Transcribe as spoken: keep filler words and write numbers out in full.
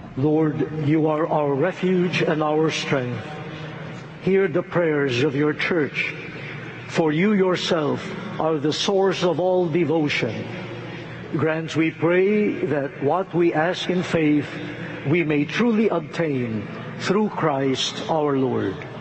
Lord, you are our refuge and our strength. Hear the prayers of your church, for you yourself are the source of all devotion. Grant, we pray, that what we ask in faith we may truly obtain through Christ our Lord.